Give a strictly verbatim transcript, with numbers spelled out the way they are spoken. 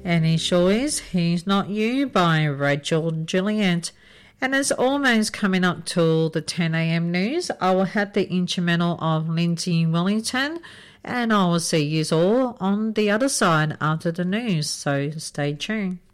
And it sure is He's Not You by Rachel Juliet. And it's almost coming up till the ten a.m. news. I will have the instrumental of Lindsay Wellington, and I will see you all on the other side after the news, so stay tuned.